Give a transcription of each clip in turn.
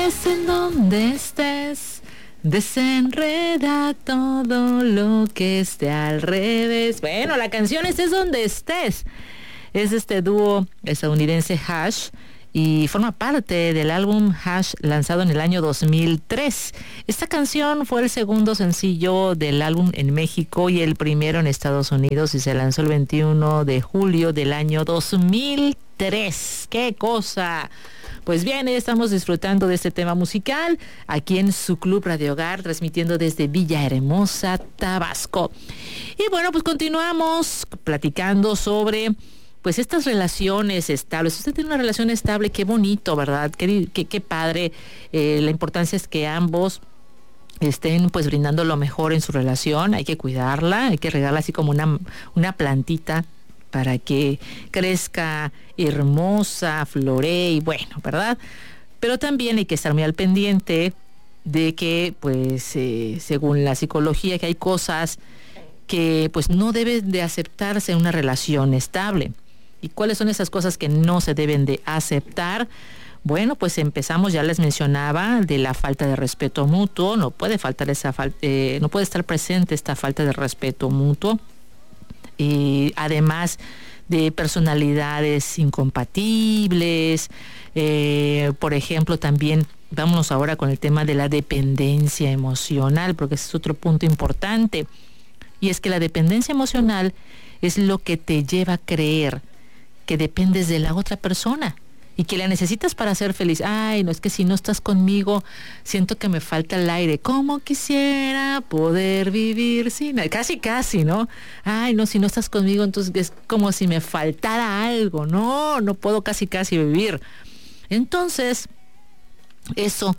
estés en donde estés, desenreda todo lo que esté al revés. Bueno, la canción es Donde Estés. Es de este dúo estadounidense Hash y forma parte del álbum Hash lanzado en el año 2003. Esta canción fue el segundo sencillo del álbum en México y el primero en Estados Unidos y se lanzó el 21 de julio del año 2003. ¡Qué cosa! Pues bien, estamos disfrutando de este tema musical aquí en su Club Radio Hogar, transmitiendo desde Villahermosa, Tabasco. Y bueno, pues continuamos platicando sobre pues estas relaciones estables. Usted tiene una relación estable, qué bonito, ¿verdad? Qué padre. La importancia es que ambos estén pues brindando lo mejor en su relación. Hay que cuidarla, hay que regarla así como una plantita para que crezca hermosa, floree y bueno, ¿verdad? Pero también hay que estar muy al pendiente de que pues según la psicología que hay cosas que pues no deben de aceptarse en una relación estable. ¿Y cuáles son esas cosas que no se deben de aceptar? Bueno, pues empezamos, ya les mencionaba, de la falta de respeto mutuo. No puede faltar no puede estar presente esta falta de respeto mutuo. Y además de personalidades incompatibles. Por ejemplo, también vámonos ahora con el tema de la dependencia emocional, porque ese es otro punto importante. Y es que la dependencia emocional es lo que te lleva a creer que dependes de la otra persona y que la necesitas para ser feliz. Ay, no, es que si no estás conmigo, siento que me falta el aire. ¿Cómo quisiera poder vivir sin aire? Casi, ¿no? Ay, no, si no estás conmigo, entonces es como si me faltara algo. No puedo casi vivir. Entonces, eso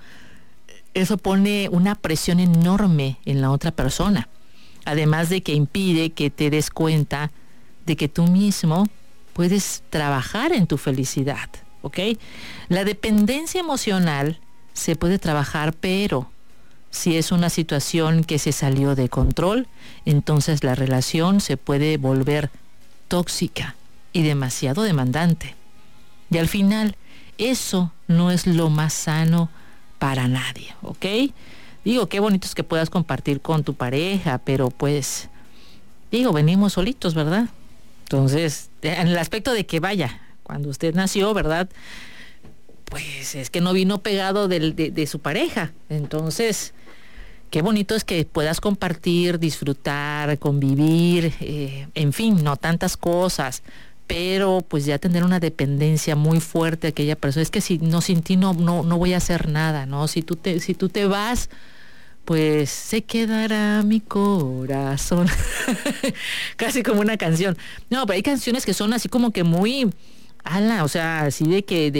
pone una presión enorme en la otra persona. Además de que impide que te des cuenta de que tú mismo puedes trabajar en tu felicidad, ¿ok? La dependencia emocional se puede trabajar, pero si es una situación que se salió de control, entonces la relación se puede volver tóxica y demasiado demandante. Y al final, eso no es lo más sano para nadie, ¿ok? Digo, qué bonito es que puedas compartir con tu pareja, pero pues, venimos solitos, ¿verdad? Entonces, en el aspecto de que vaya, cuando usted nació, ¿verdad? Pues es que no vino pegado de su pareja. Entonces, qué bonito es que puedas compartir, disfrutar, convivir, en fin, no tantas cosas. Pero pues ya tener una dependencia muy fuerte de aquella persona. Es que sin ti no voy a hacer nada, ¿no? Si tú te vas, pues se quedará mi corazón. Casi como una canción. No, pero hay canciones que son así como que muy, o sea, así de que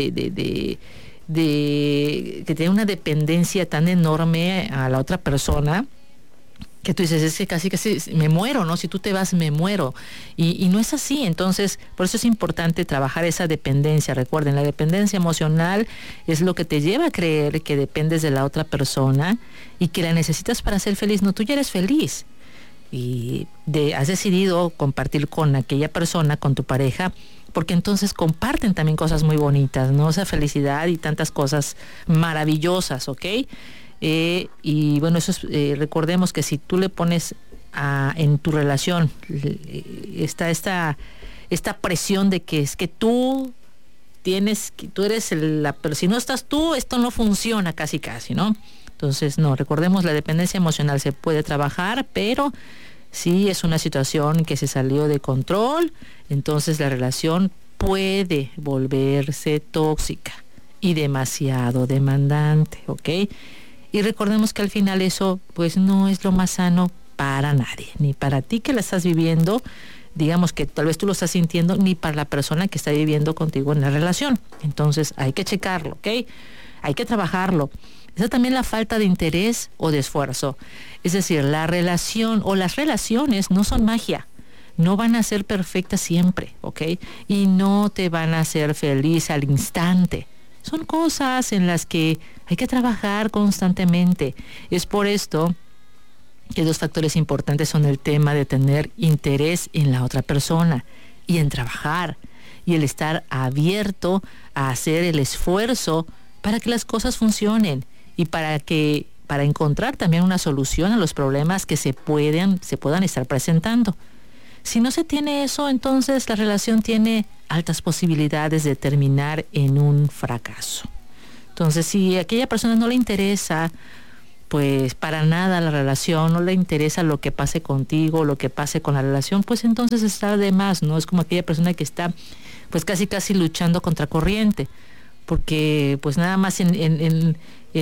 que tiene una dependencia tan enorme a la otra persona, que tú dices, es que casi me muero, ¿no? Si tú te vas, me muero. Y no es así. Entonces, por eso es importante trabajar esa dependencia. Recuerden, la dependencia emocional es lo que te lleva a creer que dependes de la otra persona y que la necesitas para ser feliz. No, tú ya eres feliz. Y has decidido compartir con aquella persona, con tu pareja, porque entonces comparten también cosas muy bonitas, ¿no? Esa felicidad y tantas cosas maravillosas, ¿ok? Y bueno, eso es, recordemos que si tú le pones en tu relación esta presión de que es que tú eres pero si no estás tú, esto no funciona casi, ¿no? Entonces, no, recordemos, la dependencia emocional se puede trabajar, pero si es una situación que se salió de control, entonces la relación puede volverse tóxica y demasiado demandante, ¿ok? Y recordemos que al final eso pues no es lo más sano para nadie, ni para ti que la estás viviendo, digamos que tal vez tú lo estás sintiendo, ni para la persona que está viviendo contigo en la relación. Entonces hay que checarlo, ¿ok? Hay que trabajarlo. Esa también la falta de interés o de esfuerzo. Es decir, la relación o las relaciones no son magia. No van a ser perfectas siempre, ¿ok? Y no te van a hacer feliz al instante. Son cosas en las que hay que trabajar constantemente. Es por esto que dos factores importantes son el tema de tener interés en la otra persona y en trabajar, y el estar abierto a hacer el esfuerzo para que las cosas funcionen y para encontrar también una solución a los problemas que se puedan estar presentando. Si no se tiene eso, entonces la relación tiene altas posibilidades de terminar en un fracaso. Entonces, si a aquella persona no le interesa, pues para nada la relación, no le interesa lo que pase contigo, lo que pase con la relación, pues entonces está de más, ¿no? Es como aquella persona que está pues casi luchando contra corriente, porque pues nada más en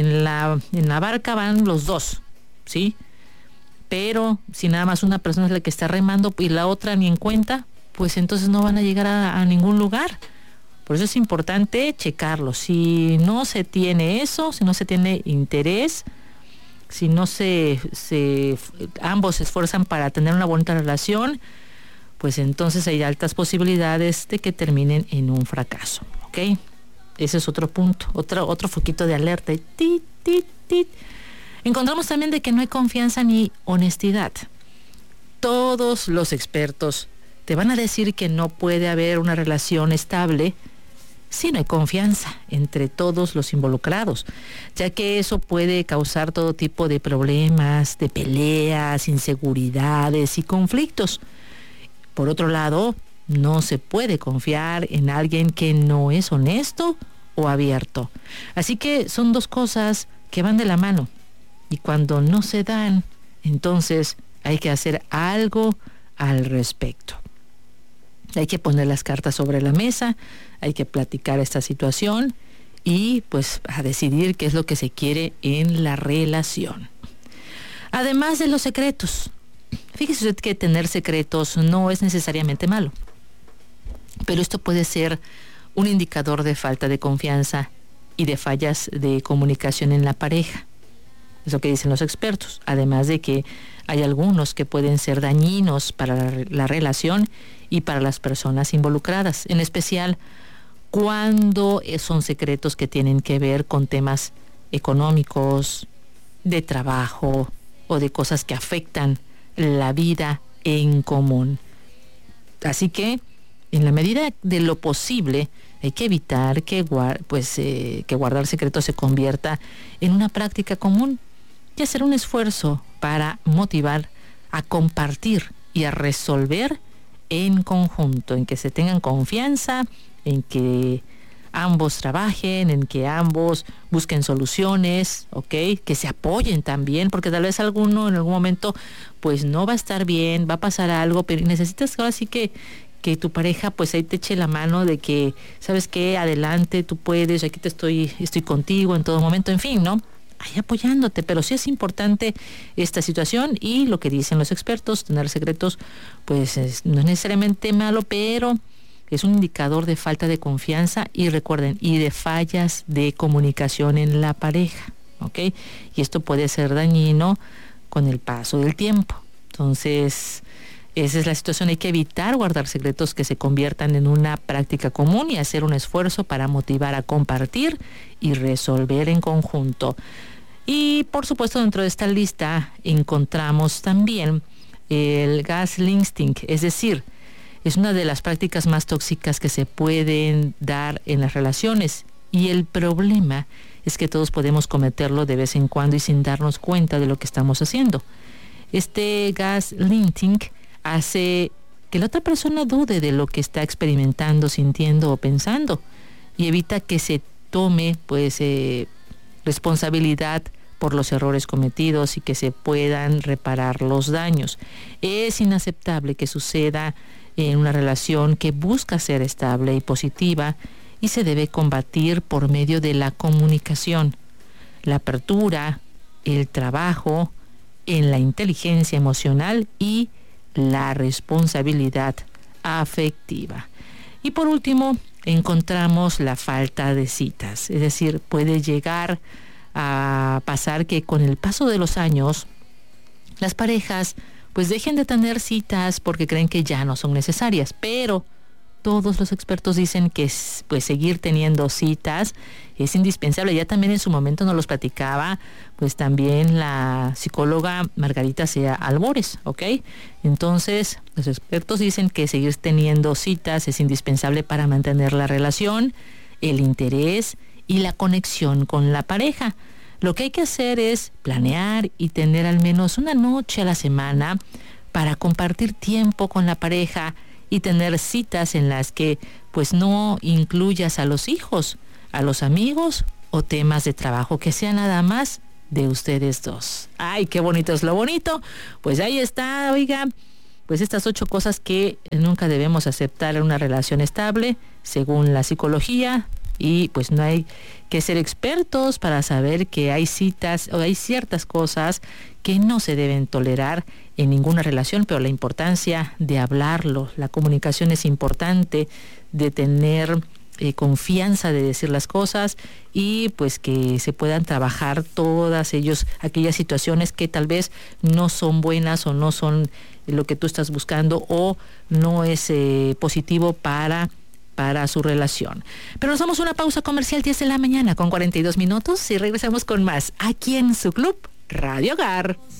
la barca van los dos, ¿sí? Pero si nada más una persona es la que está remando y la otra ni en cuenta, pues entonces no van a llegar a ningún lugar. Por eso es importante checarlo. Si no se tiene eso, si no se tiene interés, si no ambos se esfuerzan para tener una bonita relación, pues entonces hay altas posibilidades de que terminen en un fracaso, ¿ok? Ese es otro punto, otro foquito de alerta. Tit, tit, tit. Encontramos también de que no hay confianza ni honestidad. Todos los expertos te van a decir que no puede haber una relación estable si no hay confianza entre todos los involucrados, ya que eso puede causar todo tipo de problemas, de peleas, inseguridades y conflictos. Por otro lado, no se puede confiar en alguien que no es honesto o abierto. Así que son dos cosas que van de la mano. Y cuando no se dan, entonces hay que hacer algo al respecto. Hay que poner las cartas sobre la mesa, hay que platicar esta situación y pues a decidir qué es lo que se quiere en la relación. Además de los secretos, fíjese usted que tener secretos no es necesariamente malo, pero esto puede ser un indicador de falta de confianza y de fallas de comunicación en la pareja. Es lo que dicen los expertos. Además de que hay algunos que pueden ser dañinos para la relación y para las personas involucradas, en especial cuando son secretos que tienen que ver con temas económicos, de trabajo o de cosas que afectan la vida en común. Así que, en la medida de lo posible, hay que evitar que guardar secretos se convierta en una práctica común y hacer un esfuerzo para motivar a compartir y a resolver en conjunto, en que se tengan confianza, en que ambos trabajen, en que ambos busquen soluciones, ¿ok? Que se apoyen también, porque tal vez alguno en algún momento pues no va a estar bien, va a pasar algo, pero necesitas ahora sí que tu pareja pues ahí te eche la mano de que, ¿sabes qué? Adelante, tú puedes, aquí estoy contigo en todo momento, en fin, ¿no? Ahí apoyándote, pero sí es importante esta situación y lo que dicen los expertos, tener secretos pues no es necesariamente malo, pero es un indicador de falta de confianza y recuerden, y de fallas de comunicación en la pareja, ¿ok? Y esto puede ser dañino con el paso del tiempo. Entonces, esa es la situación. Hay que evitar guardar secretos que se conviertan en una práctica común y hacer un esfuerzo para motivar a compartir y resolver en conjunto. Y por supuesto, dentro de esta lista encontramos también el gaslighting, es decir, es una de las prácticas más tóxicas que se pueden dar en las relaciones. Y el problema es que todos podemos cometerlo de vez en cuando y sin darnos cuenta de lo que estamos haciendo. Este gaslighting hace que la otra persona dude de lo que está experimentando, sintiendo o pensando y evita que se tome responsabilidad por los errores cometidos y que se puedan reparar los daños. Es inaceptable que suceda en una relación que busca ser estable y positiva y se debe combatir por medio de la comunicación, la apertura, el trabajo en la inteligencia emocional y la responsabilidad afectiva. Y por último, encontramos la falta de citas, es decir, puede llegar a pasar que con el paso de los años las parejas pues dejen de tener citas porque creen que ya no son necesarias, pero todos los expertos dicen que pues seguir teniendo citas es indispensable. Ya también en su momento nos los platicaba pues también la psicóloga Margarita Sea Albores, ¿ok? Entonces los expertos dicen que seguir teniendo citas es indispensable para mantener la relación, el interés y la conexión con la pareja. Lo que hay que hacer es planear y tener al menos una noche a la semana para compartir tiempo con la pareja y tener citas en las que pues no incluyas a los hijos, a los amigos o temas de trabajo, que sea nada más de ustedes dos. ¡Ay, qué bonito es lo bonito! Pues ahí está, oiga, pues estas 8 cosas que nunca debemos aceptar en una relación estable, según la psicología, y pues no hay que ser expertos para saber que hay citas o hay ciertas cosas que no se deben tolerar en ninguna relación, pero la importancia de hablarlo, la comunicación es importante, de tener confianza de decir las cosas y pues que se puedan trabajar todas aquellas situaciones que tal vez no son buenas o no son lo que tú estás buscando o no es positivo para su relación. Pero nos vamos a una pausa comercial, 10 de la mañana con 42 minutos y regresamos con más aquí en su club Radio Hogar.